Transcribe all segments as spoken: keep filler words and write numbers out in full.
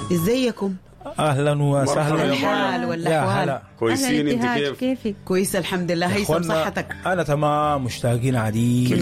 ازيكم؟ اهلا وسهلا. الحال والاحوال كويسين؟ انت كيف؟ كيفك؟ كويس الحمد لله. هيثم صحتك؟ انا تمام، مشتاقين عديد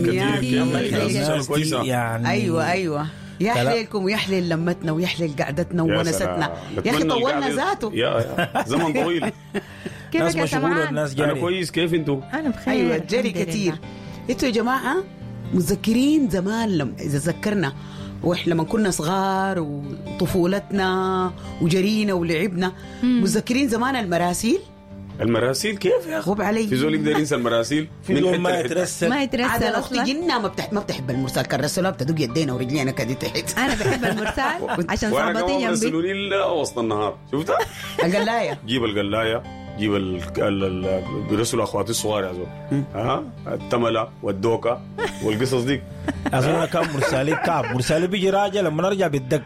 كويسه يعني. ايوه ايوه يحللكم ويحلل لمتنا ويحلل قعدتنا وونستنا. يا اخي طولنا ذاته يا زمن طويل. ناس مشغوله الناس جاري. انا كويس، كيف انتوا؟ انا بخير. ايوه جري كتير. انتوا يا جماعه متذكرين زمان لما اذا ذكرنا واحنا لما كنا صغار وطفولتنا وجرينا ولعبنا، متذكرين زمان المراسيل؟ المراسيل كيف يا اخي؟ غب علي. في زول يقدر ينسى المراسيل؟ في زول ما يترسل ما يترسل عاد اصلا. اختي جنة ما بتحب ما بتحب المرسال، كان رسلها بتدق يدينا ورجلينا كده تحت. انا بحب المرسال عشان وانا صعبتي كمان جنبي. برسلوني الا وسط النهار. شفتها؟ القلايه جيب القلايه، جيب ال ال بيرسلوا اخواتي الصغار يا زول. ها التمله والدوكه والقصص دي. اظن كان مرسالي كعب، مرسالي بيجي راجع لما نرجع بالدق.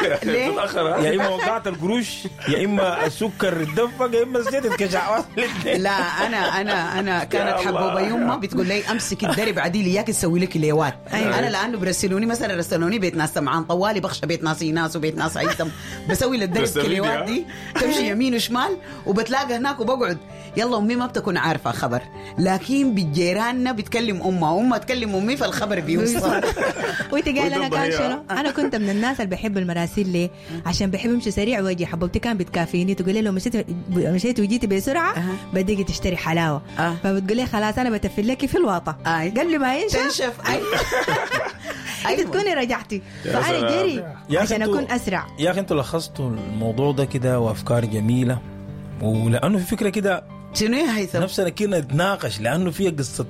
يا اما وقعت القروش، يا اما السكر اتدفق، يا اما الزيت اتكشع. لا انا انا انا كانت حبوبه يمه بتقول لي امسك الدرب عديل اياك تسوي لك ليوات. أيوة. انا لانه برسلوني مثلا رسلوني بيت ناس سمعان طوالي بخشى بيت ناس ناس وبيت ناس عيسم، بسوي للدرب كليوات دي تمشي يمين وشمال وبتلاقى هناك وبقعد. يلا امي ما بتكون عارفه خبر، لكن بجيراننا بتكلم امها وامها تكلم امي فالخبر بيوصل. وانت قال انا كان شنو؟ انا كنت من الناس اللي بحب المراسيل. ليه؟ عشان بحب امشي سريع واجي. حبوبتي كان بتكافيني، تقول لي لو مشيت مشيت وجيتي بسرعه أه. بدك تشتري حلاوه أه. فبتقول لي خلاص انا بتفل لك في الواطه. أه. قال لي ما ينشف تنشف. انت تكوني رجعتي فانا جري عشان اكون اسرع. يا اخي انتوا لخصتوا الموضوع ده كده وافكار جميله، ولانه في فكره كده شنو يا هيثم نفسنا كنا نتناقش، لانه فيها قصه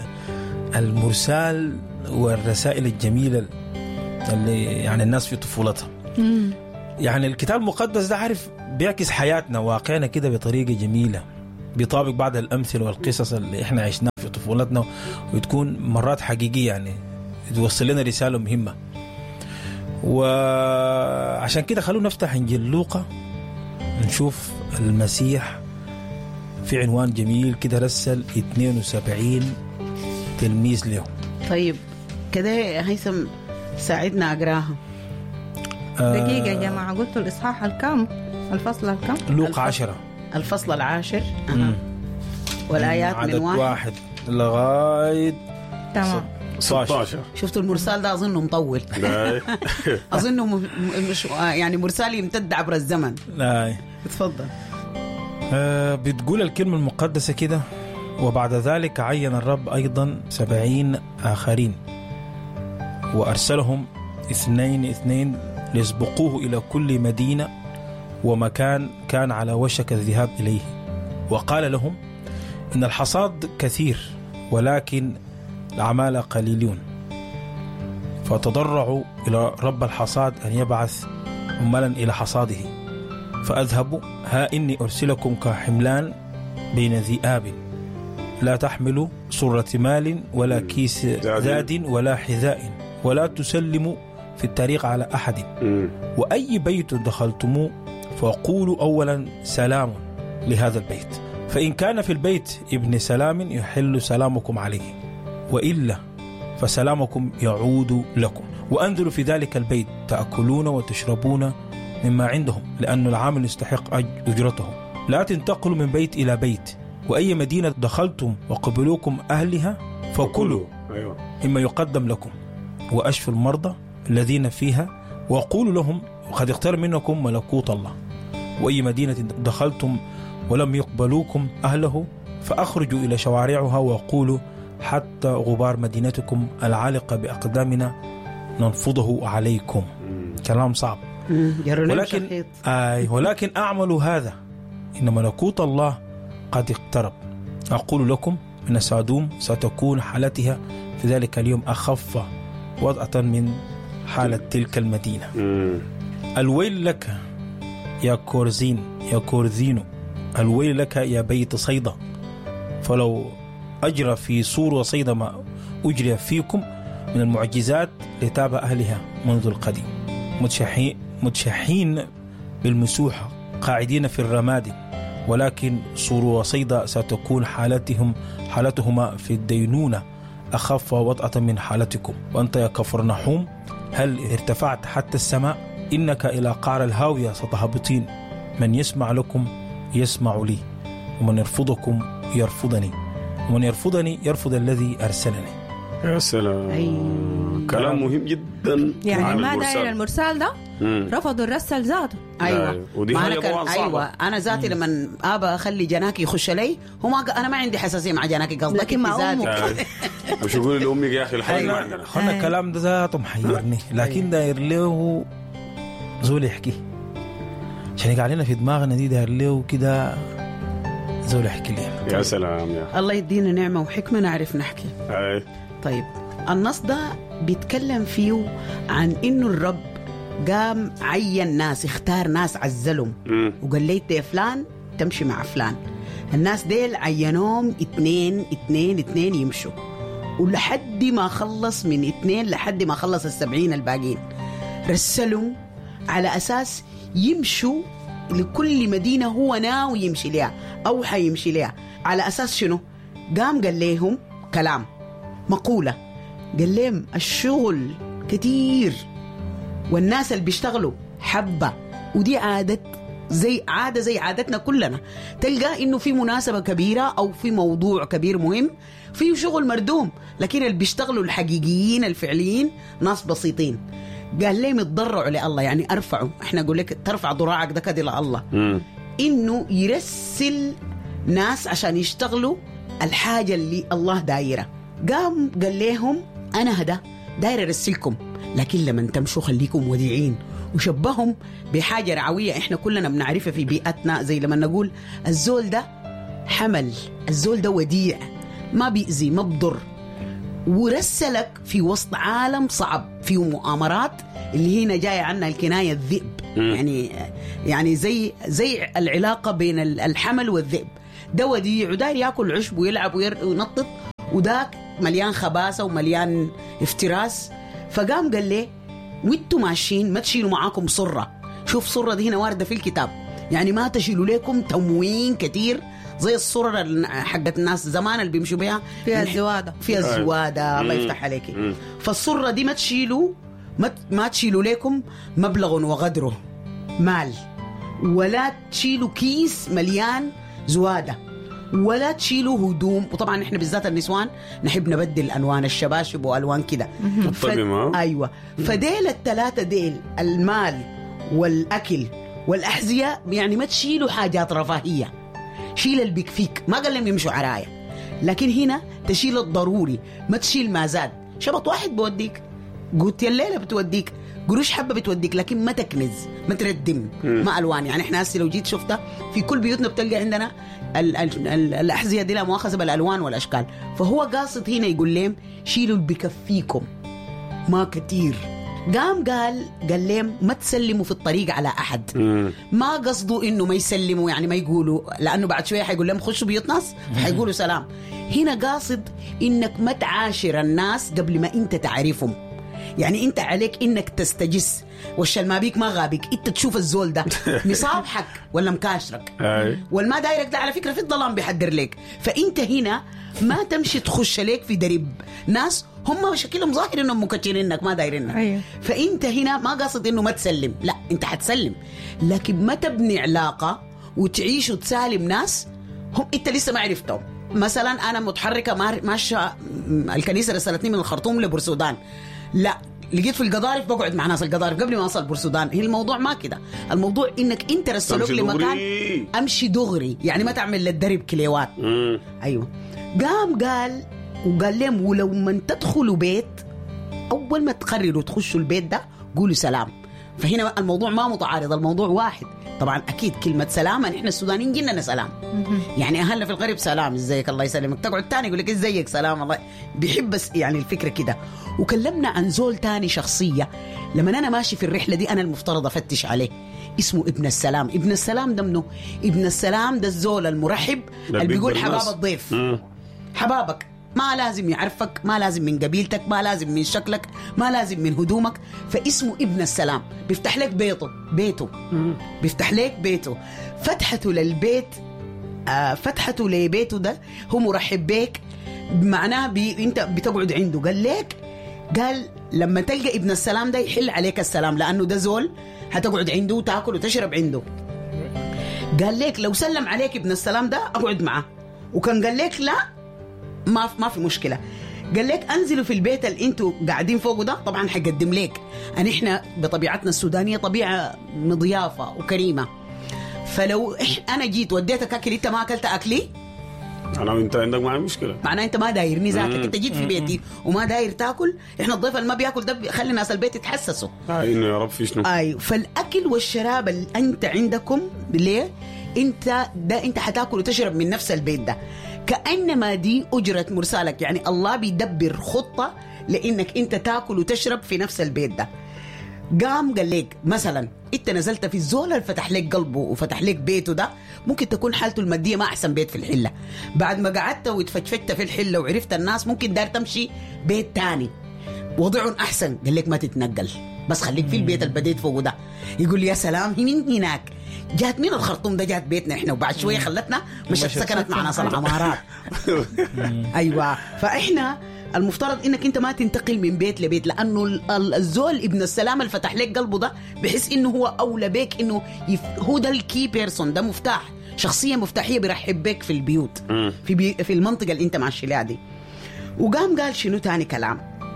المرسال والرسائل الجميله اللي يعني الناس في طفولتها. مم. يعني الكتاب المقدس ده عارف بيعكس حياتنا واقعنا كده بطريقه جميله، بيطابق بعض الامثله والقصص اللي احنا عشناها في طفولتنا، وتكون مرات حقيقيه يعني توصل لنا رساله مهمه. وعشان كده خلونا نفتح انجيل لوقا نشوف المسيح في عنوان جميل كده، رسل اثنين وسبعين تلميذ له. طيب كده يا هيثم ساعدنا اقراها. دقيقه يا جماعه، قلت الاصحاح الكام؟ الفصل الكام؟ لوقا عشرة الفصل العاشر أه. والآيات من واحد, واحد لغاية تمام ستة عشر. شفتوا المرسال ده أظنه مطول. أظنه م... مش يعني مرسال يمتد عبر الزمن. لا تفضل. آه بتقول الكلمة المقدسة كده: وبعد ذلك عين الرب أيضا سبعين آخرين وأرسلهم اثنين اثنين ليسبقوه إلى كل مدينة ومكان كان على وشك الذهاب إليه، وقال لهم: إن الحصاد كثير ولكن العمالة قليلون، فتضرعوا إلى رب الحصاد أن يبعث عمالا إلى حصاده. فأذهبوا، ها إني أرسلكم كحملان بين ذئاب، لا تحملوا صرة مال ولا كيس زاد ولا حذاء، ولا تسلموا في الطريق على أحد، وأي بيت دخلتموه فقولوا أولا سلام لهذا البيت، فإن كان في البيت ابن سلام يحل سلامكم عليه، وإلا فسلامكم يعود لكم. وأنزلوا في ذلك البيت تأكلون وتشربون مما عندهم، لأن العامل يستحق أجرته. لا تنتقلوا من بيت إلى بيت، وأي مدينة دخلتم وقبلوكم أهلها فكلوا مما يقدم لكم، وأشفوا المرضى الذين فيها، وقولوا لهم قد اقترب منكم ملكوت الله. وأي مدينة دخلتم ولم يقبلوكم أهله فأخرجوا إلى شوارعها وقولوا حتى غبار مدينتكم العالقة بأقدامنا ننفضه عليكم. كلام صعب، ولكن آي ولكن أعملوا هذا إن ملكوت الله قد اقترب. أقول لكم إن سادوم ستكون حالتها في ذلك اليوم أخف وضعة من حالة تلك المدينة. الويل لك يا كورزين يا كورزينو، الويل لك يا بيت صيدا، فلو أجرى في صور وصيدا ما أجري فيكم من المعجزات لتاب أهلها منذ القديم، متشحين, متشحين بالمسوحة قاعدين في الرماد، ولكن صور وصيدا ستكون حالتهم حالتهما في الدينونة أخف وضعة من حالتكم. وأنت يا كفرنحوم هل ارتفعت حتى السماء؟ إنك إلى قعر الهاوية ستهبطين، من يسمع لكم يسمع لي، ومن يرفضكم يرفضني، ومن يرفضني يرفض الذي أرسلني. يا سلام. أيوة. كلام مهم جدا. يعني ما داير المرسال ده مم. رفضوا الرسل ذاته. ايوه ودي أنا كان ايوه انا ذاتي لما ابى اخلي جناكي يخش لي هو ما انا ما عندي حساسيه مع جناكي قصدك لكن مع ذاتي مش يقول لامي يا اخي الحي ما عندنا انا الكلام ده ذاته محيرني، لكن داير له زول يحكي عشان يقع علينا في دماغنا دي، داير له كده زول يحكي لنا. يا سلام يا الله يدينا نعمه وحكمه نعرف نحكي. أي. طيب النص ده بيتكلم فيه عن انه الرب قام عين ناس، اختار ناس عزلهم وقال لي يا فلان تمشي مع فلان. الناس ديل عينوهم اتنين اتنين اتنين يمشوا، ولحد ما خلص من اتنين لحد ما خلص السبعين الباقين رسلهم على أساس يمشوا لكل مدينة هو ناوي يمشي لها أو حيمشي لها. على أساس شنو؟ قام قال لهم كلام مقولة، قال لهم الشغل كتير والناس اللي بيشتغلوا حبة، ودي عادة زي عادة زي عادتنا كلنا. تلقى إنه في مناسبة كبيرة أو في موضوع كبير مهم فيه شغل مردوم، لكن اللي بيشتغلوا الحقيقيين الفعليين ناس بسيطين. قال لهم اتضرعوا لله، يعني أرفعوا، إحنا أقول لك ترفع ضراعك ده كده لله، إنه يرسل ناس عشان يشتغلوا الحاجة اللي الله دايرة. قام قال لهم أنا هدا داير أرسلكم، لكن لما تمشوا خليكم وديعين. وشبههم بحاجة رعوية إحنا كلنا بنعرفها في بيئتنا، زي لما نقول الزول ده حمل، الزول ده وديع ما بيأذي ما بضر، ورسلك في وسط عالم صعب فيه مؤامرات اللي هنا جاية عنها الكناية الذئب، يعني يعني زي زي العلاقة بين الحمل والذئب. ده وديع وداير ياكل عشب ويلعب وينطط، وده مليان خباثة ومليان افتراس. فقام قال لي وانتوا ماشيين ما تشيلوا معاكم صرة. شوف صرة دي هنا واردة في الكتاب، يعني ما تشيلوا لكم تموين كتير زي الصرة حقت الناس زمان اللي بيمشوا بها فيها الزوادة فيها الزوادة الله يفتح عليكي. فالصرة دي ما تشيلوا ما, ما تشيلوا لكم مبلغ وغدره مال، ولا تشيلوا كيس مليان زوادة، ولا تشيلوا هدوم. وطبعا احنا بالذات النسوان نحب نبدل الوان الشباشب والوان كده. ف... ايوه فديل الثلاثه ديل المال والاكل والاحذيه، يعني ما تشيلوا حاجات رفاهيه، شيل اللي بيكفيك. ما قال لهم يمشوا عرايا، لكن هنا تشيل الضروري، ما تشيل ما زاد. شبط واحد بوديك، قلت الليله بتوديك، قروش حبه بتوديك، لكن ما تكنز ما تردم ما الوان. يعني احنا هسه لو جيت شفتها في كل بيوتنا بتلقى عندنا ال ال ال الأحذية دي لا مؤاخذة بالألوان والأشكال. فهو قاصد هنا يقول لهم شيلوا اللي بكفيكم ما كتير. قام قال قال لهم ما تسلموا في الطريق على أحد. ما قصدوا إنه ما يسلموا يعني ما يقولوا، لأنه بعد شوية حيقول لهم خشوا بيوت ناس حيقولوا سلام. هنا قاصد إنك ما تعاشر الناس قبل ما أنت تعرفهم. يعني انت عليك انك تستجس والشل بيك ما غابك، انت تشوف الزول ده مصابحك ولا مكاشرك والما دايرك ده على فكرة في الظلام بيحضر لك. فانت هنا ما تمشي تخش لك في درب ناس هم شكلهم ظاهر انهم مكترينك ما دايرينك. أيوه. فانت هنا ما قصد انه ما تسلم، لا انت حتسلم، لكن ما تبني علاقة وتعيش وتسالم ناس هم انت لسه ما عرفتهم. مثلا انا متحركة ماشية الكنيسة رسلتني من الخرطوم لبورسودان، لا لقيت في القضارف بقعد مع ناس القضارف قبل ما أوصل بورسودان. هي الموضوع ما كده، الموضوع إنك أنت رسلوك لمكان أمشي دغري، يعني ما تعمل للدرب كليوات. أيوة. قام قال وقال لهم ولو من تدخلوا بيت أول ما تقرروا تخشوا البيت ده قولوا سلام. فهنا الموضوع ما متعارض، الموضوع واحد. طبعا أكيد كلمة سلام إحنا السودانيين جينا سلام، يعني أهلنا في الغرب سلام ازيك الله يسلمك، تقعد تاني يقول لك ازيك سلام الله بيحب بس يعني الفكرة كده. وكلمنا عن زول تاني شخصية لما أنا ماشي في الرحلة دي أنا المفترض أفتش عليه، اسمه ابن السلام. ابن السلام ده منه؟ ابن السلام ده الزول المرحب اللي بيقول حباب الضيف. م. حبابك ما لازم يعرفك، ما لازم من قبيلتك، ما لازم من شكلك، ما لازم من هدومك، فاسمه ابن السلام. بيفتح لك بيته بيته م. بيفتح لك بيته. فتحته للبيت آه فتحته لبيته ده هو مرحب بك، معناه بي انت بتقعد عنده. قال لك قال لما تلقى ابن السلام ده يحل عليك السلام، لأنه ده زول هتقعد عنده وتاكل وتشرب عنده. قال لك لو سلم عليك ابن السلام ده أقعد معه، وكان قال لك لا ما ما في مشكلة. قال لك انزلوا في البيت اللي انتوا قاعدين فوقه ده، طبعا حيقدم لك ان احنا بطبيعتنا السودانيه طبيعه مضيافه وكريمه، فلو انا جيت وديتك اكل انت ما اكلت اكلي انا وانت عندك معي مشكله، معناه انت ما داير نزاكك. انت جيت في بيتي وما داير تاكل، احنا الضيف اللي ما بياكل ده بيخلي الناس البيت يتحسسوا. اي انه يا رب في شنو. ايوه، فالاكل والشراب اللي انت عندكم ليه انت ده انت حتاكل وتشرب من نفس البيت ده، كأنما دي أجرة مرسالك. يعني الله بيدبر خطة لأنك أنت تاكل وتشرب في نفس البيت ده. قام قال لك مثلا أنت نزلت في الزول اللي فتح لك قلبه وفتح لك بيته ده، ممكن تكون حالته المادية ما أحسن بيت في الحلة، بعد ما قعدت وتفتفت في الحلة وعرفت الناس ممكن دار تمشي بيت تاني وضع أحسن. قال لك ما تتنقل، بس خليك في البيت اللي بديت فوقه ده. يقول لي يا سلام من هناك جات من الخرطوم ده جات بيتنا احنا، وبعد شويه خلتنا مشت سكنت مع ناس العمارات. ايوه، فاحنا المفترض انك انت ما تنتقل من بيت لبيت، لانه الزول ابن السلام اللي فتح لك قلبه ده بحس انه هو اولى بك، انه يف... هو ده الكي بيرسون، ده مفتاح، شخصيه مفتاحيه بيرحب بك في البيوت في بي... في المنطقه اللي انت ماشي دي. وقام قال شنو تاني كلام،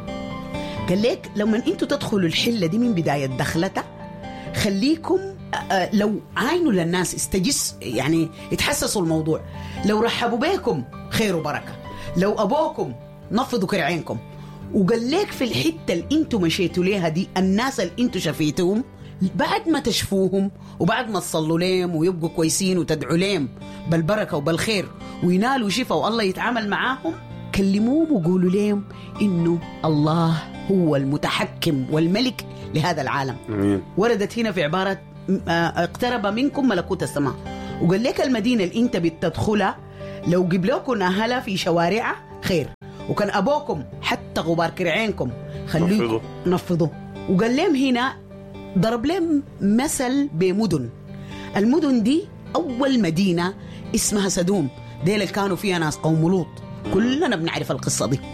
قال لك لما انتوا تدخلوا الحله دي من بدايه دخلتها خليكم أه لو عينوا للناس استجس، يعني يتحسسوا الموضوع، لو رحبوا بيكم خير وبركة، لو أبوكم نفضوا كرعينكم. وقال لك في الحتة اللي انتوا مشيتوا ليها دي، الناس اللي انتوا شفيتوهم بعد ما تشفوهم وبعد ما تصلوا لهم ويبقوا كويسين وتدعوا لهم بالبركة وبالخير وينالوا شفاء والله يتعامل معاهم، كلموهم وقولوا لهم إنه الله هو المتحكم والملك لهذا العالم. مم. وردت هنا في عبارة اقترب منكم ملكوت السماء. وقال لك المدينة اللي انت بتدخلها لو قبلوكم أهلها في شوارعها خير، وكان أبوكم حتى غبار كرعينكم خلوه نفضوا. وقال لهم هنا ضرب لهم مثل بمدن، المدن دي أول مدينة اسمها سدوم، ديل اللي كانوا فيها ناس قوم لوط، كلنا بنعرف القصة دي.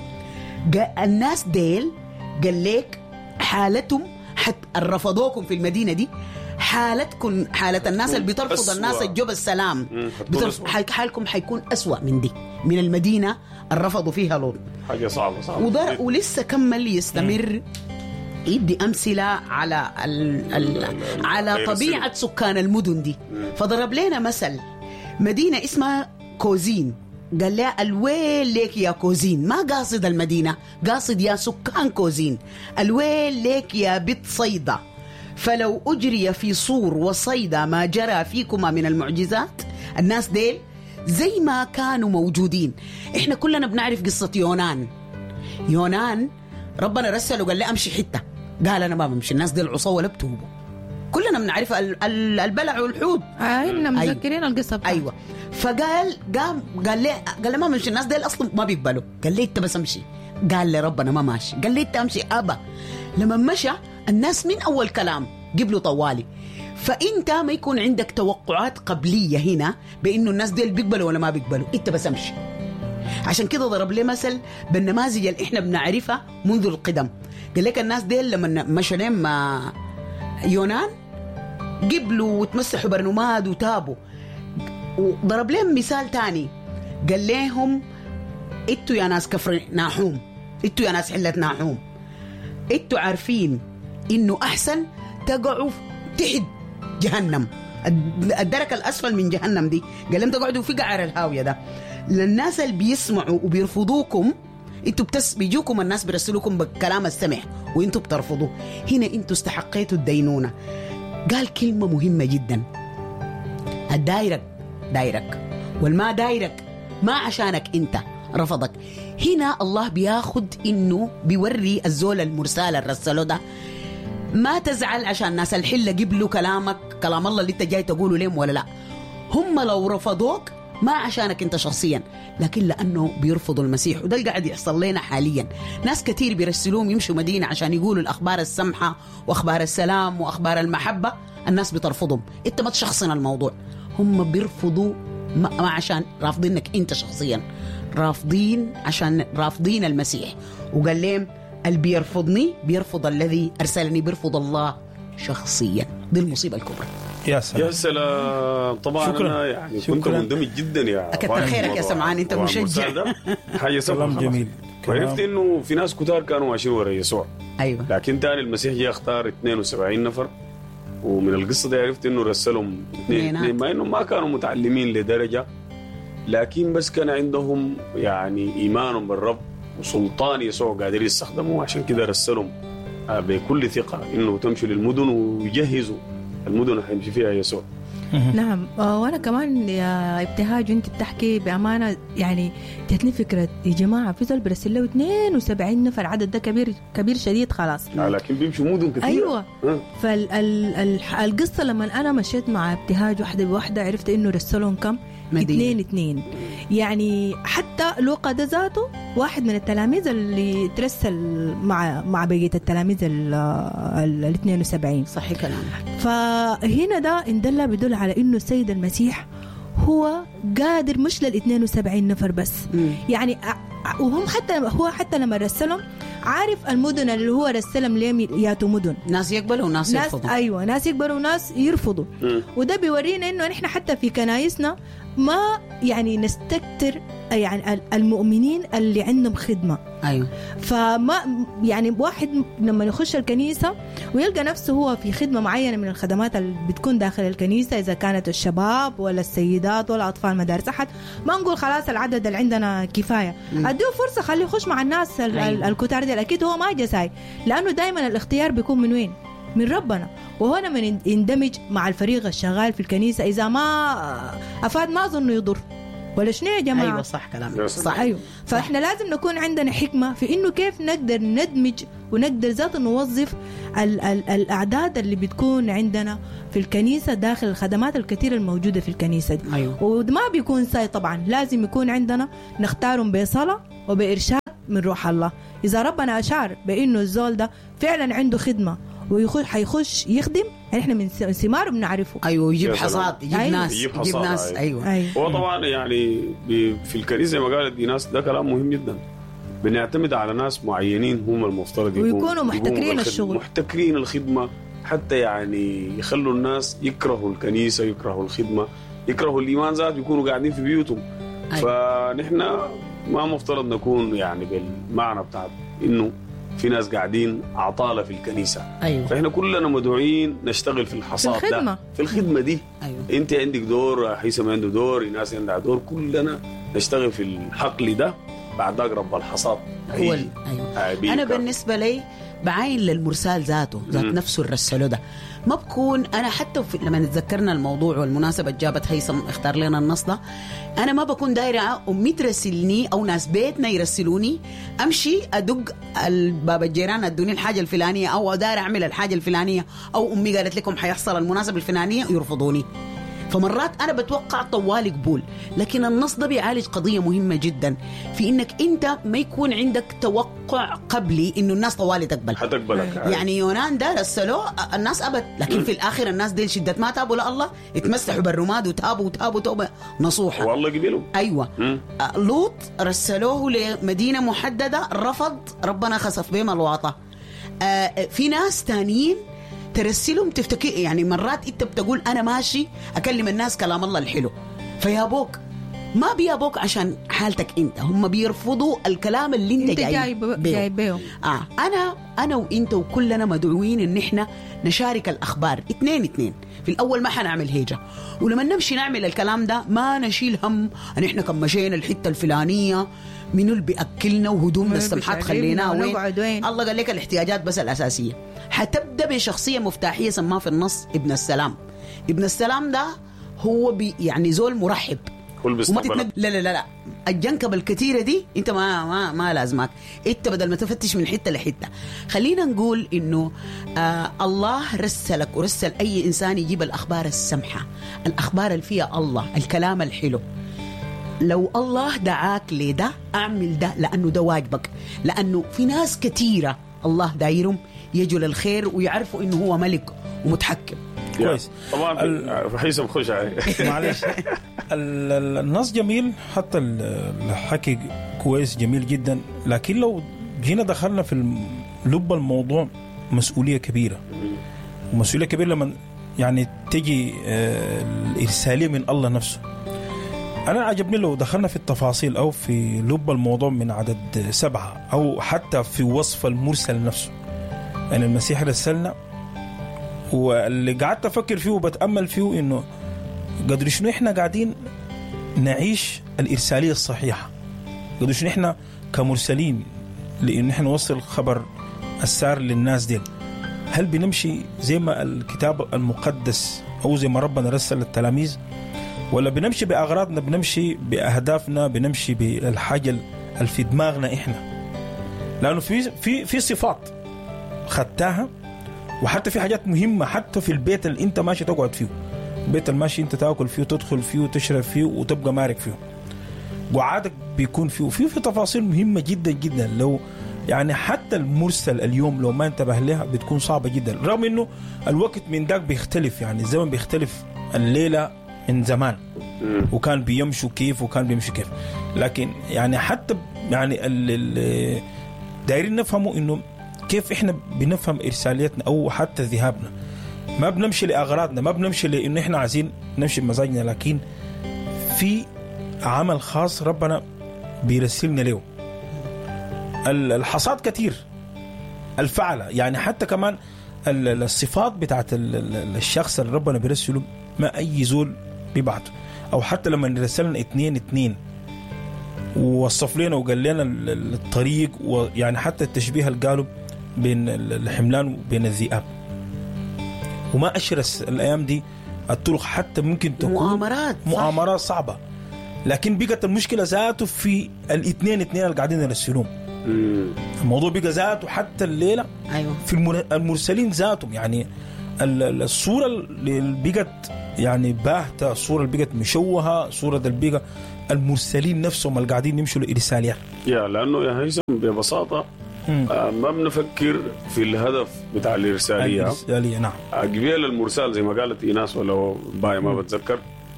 الناس ديل قال لك حالتهم حتى رفضوكم في المدينة دي، حالتكم حالة الناس اللي بترفض أسوأ. الناس الجوب السلام حالكم حيكون أسوأ من دي، من المدينة الرفضوا فيها لوط. حاجة صعبة صعبة وده ولسه كمل يستمر يدي أمثلة على ال ال على طبيعة سكان المدن دي. فضرب لنا مثل مدينة اسمها كوزين، قال لها الويل لك يا كوزين، ما قاصد المدينة، قاصد يا سكان كوزين، الويل لك يا بيت صيدا، فلو أجري في صور وصيدا ما جرى فيكما من المعجزات. الناس ديل زي ما كانوا موجودين. إحنا كلنا بنعرف قصة يونان. يونان ربنا رسله وقال لي أمشي حتة، قال أنا ما بمشي، الناس ديل عصوا ولا بتوبوا، كلنا بنعرف البلع والحوت. احنا مذكرين القصة بتاعت. أيوة، فقال قام قال لي قال لي ما بمشي، الناس ديل أصلا ما بيقبلوا، قال لي أنت بس أمشي، قال لي ربنا ما ماشي، قال لي أنت أمشي أبا. لما مشى الناس من أول كلام قبلوا طوالي. فأنت ما يكون عندك توقعات قبلية هنا بأنه الناس ديل بيقبلوا ولا ما بيقبلوا، أنت بس أمشي. عشان كده ضرب لي مثل بالنماذج اللي إحنا بنعرفها منذ القدم. قال لك الناس ديل لما مشوا لهم يونان قبلوا وتمسحوا برنماد وتابوا. وضرب لهم مثال تاني، قال لهم انتوا يا ناس كفر ناحوم، انتوا يا ناس حلة ناحوم، انتوا عارفين انه احسن تقعوا تحت جهنم، الدرك الاسفل من جهنم دي، قال لهم تقعدوا في قعر الهاوية ده. للناس اللي بيسمعوا وبيرفضوكم، انتوا بتس بيجوكم الناس بيرسلوكم بالكلام السمح وانتوا بترفضوا، هنا انتوا استحقيتوا الدينونة. قال كلمة مهمة جدا، الدايرك دايرك والما دايرك ما عشانك انت رفضك. هنا الله بياخد انه بيوري الزول المرسال الرسله ده ما تزعل عشان ناس الحلة قبلوا كلامك كلام الله اللي انت جاي تقوله لهم ولا لا، هم لو رفضوك ما عشانك انت شخصيا، لكن لانه بيرفضوا المسيح. وده اللي قاعد يحصل لنا حاليا، ناس كتير بيرسلوهم يمشوا مدينة عشان يقولوا الاخبار السمحة واخبار السلام واخبار المحبة، الناس بترفضهم، انت ما تشخصن الموضوع، هم بيرفضوا ما عشان رافضينك انت شخصيا، رافضين عشان رافضين المسيح. وقال لهم اللي بيرفضني بيرفض الذي أرسلني، بيرفض الله شخصيا. دي المصيبة الكبرى. يا سلام يا سلام. طبعا شكرا. أنا يعني شكرا. كنت مندمج جدا يا كتر خيرك يا سمعان، أنت مشجع. حاجة كلام جميل. وعرفت إنه في ناس كتار كانوا ماشيين ورا يسوع. أيوة. لكن تاني المسيح جاء اختار اثنين وسبعين نفر، ومن القصة دي عرفت إنه رسلهم اثنين اثنين، ما إنه ما كانوا متعلمين لدرجة، لكن بس كان عندهم يعني إيمانهم بالرب وسلطان يسوع قادر يستخدموه، عشان كده رسلهم بكل ثقة إنه تمشوا للمدن ويجهزوا المدن اللي حيمشي فيها يسوع. نعم. وانا كمان يا ابتهاج انت بتحكي بامانه، يعني جاتني فكره يا جماعه في زول برسل له اثنين وسبعين نفر، العدد ده كبير كبير شديد خلاص. لكن بيمشوا مدن كثير. ايوه. فالقصه لما انا مشيت مع ابتهاج واحده بواحده عرفت انه رسلهم كم؟ اثنين اثنين. يعني حتى لوقا ده ذاته واحد من التلاميذ اللي ترسل مع مع بقيه التلاميذ ال اثنين وسبعين. صحيح كلامك. فهنا ده ان دل بدل على انه السيد المسيح هو قادر مش لل اثنين وسبعين نفر بس. م. يعني وهم حتى هو حتى لما رسلهم عارف المدن اللي هو رسلهم ليهم ياتوا مدن، ناس يقبلوا وناس ناس يرفضوا. ايوه ناس يقبلوا وناس يرفضوا. م. وده بيورينا انه نحن حتى في كنايسنا ما يعني نستكتر يعني المؤمنين اللي عندهم خدمة. أيوة. فما يعني واحد لما يخش الكنيسة ويلقى نفسه هو في خدمة معينة من الخدمات اللي بتكون داخل الكنيسة، إذا كانت الشباب ولا السيدات ولا أطفال مدارس أحد، ما نقول خلاص العدد اللي عندنا كفاية، أديه فرصة خليه يخش مع الناس. أيوة. الكتار دي أكيد هو ما جساي، لأنه دايما الاختيار بيكون من وين؟ من ربنا. وهو لما يندمج مع الفريق الشغال في الكنيسة إذا ما أفاد ما أظن يضر ولا شنو يا جماعة. أيوة صح كلامك. صح. أيوة. فإحنا لازم نكون عندنا حكمة في إنه كيف نقدر ندمج ونقدر ذات نوظف ال- ال- الأعداد اللي بتكون عندنا في الكنيسة داخل الخدمات الكثيرة الموجودة في الكنيسة دي. أيوة. وما بيكون ساي طبعا، لازم يكون عندنا نختارهم بصلاة وبإرشاد من روح الله. إذا ربنا أشعر بإنه الزول ده فعلا عنده خدمة ويخش حيخش يخدم، احنا من ثماره بنعرفه. ايوه يجيب حصاد، يجيب أيوة. ناس يجيب, يجيب ناس. ايوه, أيوة. أيوة. هو طبعا يعني في الكنيسه زي ما قالت ناس ده كلام مهم جدا، بنعتمد على ناس معينين هم المفترض ويكونوا محتكرين الشغل، محتكرين الخدمه، حتى يعني يخلوا الناس يكرهوا الكنيسه، يكرهوا الخدمه، يكرهوا الايمان ذات، يكونوا قاعدين في بيوتهم. أيوة. فنحن ما مفترض نكون يعني بالمعنى بتاع انه في ناس قاعدين عطالة في الكنيسة. أيوة. فإحنا كلنا مدعوين نشتغل في الحصاد في الخدمة. ده، في الخدمة دي. أيوة. أنت عندك دور، حيثم عنده دور، ناس عندها دور، كلنا نشتغل في الحقل ده. بعد ذاك رب الحصاد هو ال... أيوة. أنا بالنسبة لي بعين للمرسال ذاته ذات م. نفسه الرسله ده، ما بكون أنا حتى لما نتذكرنا الموضوع والمناسبة جابت هيثم اختار لنا النص ده، أنا ما بكون دايرة أمي ترسلني أو ناس بيتنا يرسلوني أمشي أدق الباب الجيران أدوني الحاجة الفلانية، أو دايرة أعمل الحاجة الفلانية، أو أمي قالت لكم حيحصل المناسبة الفلانية يرفضوني. فمرات أنا بتوقع طوالي قبول، لكن النص ده بيعالج قضية مهمة جدا في إنك أنت ما يكون عندك توقع قبلي إنه الناس طوالي تقبل. حتقبلك. يعني يونان ده رسلوه الناس أبد، لكن م. في الآخر الناس دي شدة ما تابوا لله، اتمسحوا بالرماد وتابوا وتابوا توبة نصوحة والله قبلوا. أيوة. م. لوط رسلوه لمدينة محددة، رفض، ربنا خسف بهم الواطة. آه في ناس تانيين ترسلهم تفتكر، يعني مرات انت بتقول انا ماشي اكلم الناس كلام الله الحلو، فيابوك ما بيابوك عشان حالتك انت، هم بيرفضوا الكلام اللي انت, انت جاي جاي بيه. اه انا انا وانت وكلنا مدعوين ان احنا نشارك الاخبار اثنين اثنين. في الاول ما حنعمل هيجه، ولما نمشي نعمل الكلام ده ما نشيل هم ان احنا كم مشينا الحته الفلانيه، منو اللي بياكلنا وهدومنا السمحات خليناها وين. وين الله قال لك الاحتياجات بس الاساسيه. حتبدا بشخصيه مفتاحيه سماها في النص ابن السلام. ابن السلام ده هو بي يعني زول مرحب، وما تتنق... لا لا لا لا الجنكبه الكثيره دي انت ما ما ما لازمك، انت بدل ما تفتش من حته لحته. خلينا نقول انه آه الله رسلك ورسل اي انسان يجيب الاخبار السمحه، الاخبار اللي فيها الله، الكلام الحلو. لو الله دعاك لده اعمل ده، لانه ده واجبك، لانه في ناس كثيره الله دايرهم يجوا للخير ويعرفوا انه هو ملك ومتحكم. كويس. طبعا ال... حيثم خش عليه معلش. النص جميل، حتى الحكي كويس جميل جدا، لكن لو هنا دخلنا في لب الموضوع مسؤولية كبيرة، ومسؤولية كبيرة لما يعني تجي الإرسالية من الله نفسه. أنا عجبني لو دخلنا في التفاصيل أو في لب الموضوع من عدد سبعة أو حتى في وصف المرسل نفسه. يعني المسيح رسلنا، واللي قعدت أفكر فيه وبتأمل فيه إنه قدر شنو إحنا قاعدين نعيش الإرسالية الصحيحة، قدر شنو إحنا كمرسلين لأن إحنا نوصل خبر السار للناس دي. هل بنمشي زي ما الكتاب المقدس أو زي ما ربنا رسل للتلاميذ، ولا بنمشي بأغراضنا، بنمشي بأهدافنا، بنمشي بالحاجة اللي في دماغنا إحنا؟ لأنه في في في صفات خدتها، وحتى في حاجات مهمة حتى في البيت اللي أنت ماشي تقعد فيه، البيت الماشي أنت تأكل فيه وتدخل فيه وتشرب فيه وتبقى مارك فيه، وعادك بيكون فيه، وفيه في تفاصيل مهمة جدا جدا. لو يعني حتى المرسل اليوم لو ما انتبه لها بتكون صعبة جدا، رغم انه الوقت من داك بيختلف، يعني الزمن بيختلف، الليلة من زمان وكان بيمشوا كيف وكان بيمشوا كيف، لكن يعني حتى يعني دايرين نفهموا انه كيف احنا بنفهم ارساليتنا او حتى ذهابنا. ما بنمشي لأغراضنا، ما بنمشي لانه احنا عايزين نمشي بمزاجنا، لكن في عمل خاص ربنا بيرسلنا له. الحصاد كتير، الفعلة يعني حتى كمان الصفات بتاعت الشخص اللي ربنا بيرسله ما أي زول بيبعته، أو حتى لما نرسلنا اتنين اتنين ووصف لنا وقال لنا الطريق، ويعني حتى التشبيه اللي قالوا بين الحملان وبين الذئاب، وما أشرس الأيام دي الطرق حتى ممكن تكون مؤامرات مؤامرات صعبة، لكن بقت المشكلة ذاته في الاثنين اثنين اللي قاعدين يرسلون. الموضوع بقى ذاته حتى الليلة أيوة. في المرسلين ذاتهم، يعني الصورة اللي بقت يعني باهتة، الصورة اللي بقت مشوهة، صورة اللي بقى المرسلين نفسهم اللي قاعدين يمشوا لإرساليات. يا لأنه يا هيثم ببساطة آه ما بنفكر في الهدف بتاع الإرسالية. الإرسالية نعم. قبيل المرسال زي ما قالت إيناس ولا باي ما بتذكر،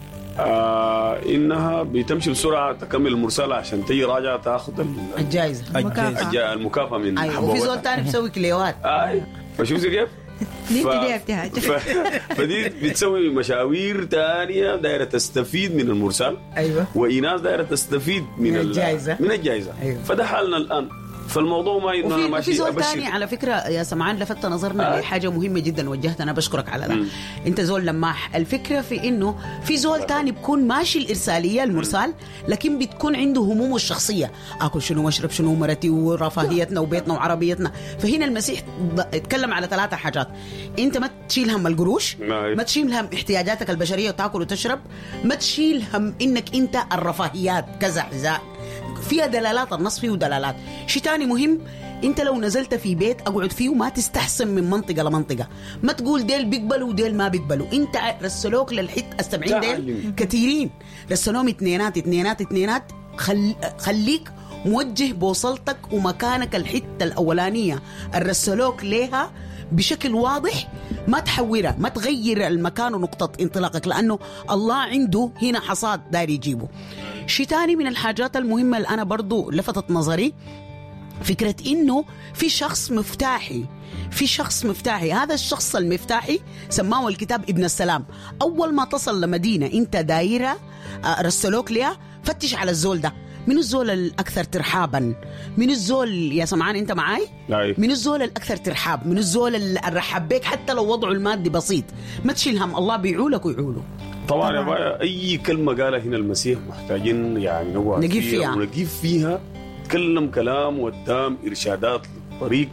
آه إنها بتمشي بسرعة تكمل المرسالة عشان تيجي راجعة تأخذ الجائزة المكافأة المكافأة من أيوة. وفي زول تاني بيسوي كليوات. آه فشوف زي كيف؟ ف... فدي بتسوي مشاوير تانية دايرة تستفيد من المرسال. أيوة. وإيناس دايرة تستفيد من, من الجائزة من الجائزة. أيوة. فده حالنا الآن. فالموضوع ما إنه أنا ماشي في زول تاني على فكرة يا سمعان لفت نظرنا آه. لحاجة مهمة جدا وجهت، أنا بشكرك على ده. أنت زول لماح. الفكرة في إنه في زول تاني بكون ماشي الإرسالية المرسال، لكن بتكون عنده همومه الشخصية، أكل شنو وأشرب شنو مرتي ورفاهيتنا وبيتنا وعربيتنا. فهنا المسيح اتكلم على ثلاثة حاجات: أنت ما تشيل هم القروش، ما تشيل هم احتياجاتك البشرية وتأكل وتشرب، ما تشيل هم إنك أنت الرفاهيات كذا حذاء. فيها دلالات، النص فيه دلالات. شيء تاني مهم، انت لو نزلت في بيت اقعد فيه وما تستحسن من منطقة لمنطقة، ما تقول ديل بيقبلوا وديل ما بيقبلوا. انت رسلوك للحت السبعين ديل كثيرين، رسلوهم اتنينات اتنينات اتنينات. خل... خليك موجه بوصلتك ومكانك الحتة الأولانية الرسلوك ليها بشكل واضح، ما تحورها، ما تغير المكان ونقطة انطلاقك، لأنه الله عنده هنا حصاد داير يجيبه. شيء تاني من الحاجات المهمة اللي أنا برضو لفتت نظري، فكرة إنه في شخص مفتاحي، في شخص مفتاحي. هذا الشخص المفتاحي سماه الكتاب ابن السلام. أول ما تصل لمدينة أنت دايرة رسلوك لها، فتش على الزول ده، من الزول الأكثر ترحابا، من الزول يا سمعان أنت معاي، من الزول الأكثر ترحاب، من الزول الرحب بك حتى لو وضعه المادي بسيط. ما تشيل هم، الله بيعولك ويعوله. طبعا يا بايا أي كلمة قالها هنا المسيح محتاجين يعني نقعد نجيب فيها, فيها ونجيب فيها تكلم كلام قدام إرشادات للطريق.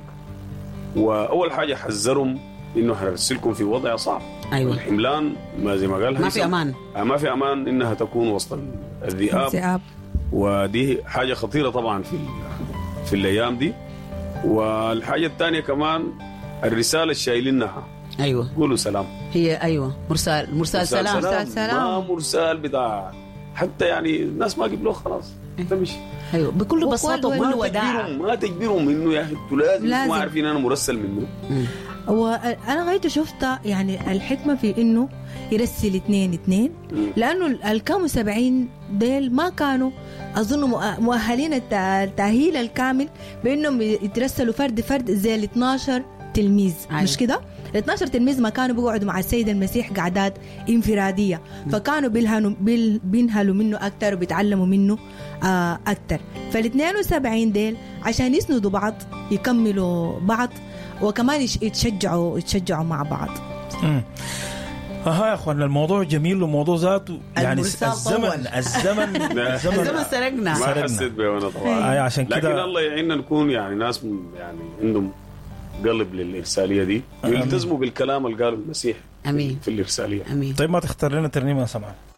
وأول حاجة حذرهم إنه هنرسلكم في وضع صعب. أيوة. الحملان ما زي ما قال ما في أمان، ما في أمان إنها تكون وسط الذئاب، ودي حاجة خطيرة طبعا في في الأيام دي. والحاجة الثانية كمان الرسالة الشايلينها. أيوة. قولوا سلام. هي أيوة مرسال مرسال سلام. مرسال سلام. ما مرسال بتاع حتى يعني الناس ما قبلوه خلاص تمشي. أيوة بكل بساطة وكل وداع. ما تجبرهم إنه يا أخي أنتوا لازم ما عارفين أنا مرسل منه. وأنا غايته شفتها يعني الحكمة في إنه يرسل اثنين اثنين، لأنه الكام وسبعين ديل ما كانوا أظن مؤهلين التأهيل الكامل بأنهم يترسلوا فرد فرد زي ال اثناشر تلميذ. أيوة. مش كده؟ ال اثناشر تلميذ ما كانوا بيقعدوا مع السيد المسيح قعدات انفرادية، فكانوا بينهلوا بينهلوا منه أكتر وبيتعلموا منه أكتر. فال اثنين وسبعين ديل عشان يسندوا بعض يكملوا بعض وكمان يتشجعوا يتشجعوا مع بعض. امم ها يا اخوان الموضوع جميل وموضوع ذاته يعني الزمن الزمن الزمن سرقنا ما حسيت بيه وانا طبعا. عشان كده لكن الله يعيننا نكون يعني ناس يعني عندهم قلب للإرسالية دي، يلتزموا بالكلام اللي قاله المسيح. امين في الإرسالية. امين. طيب ما تختار لنا ترنيمة يا سمعان؟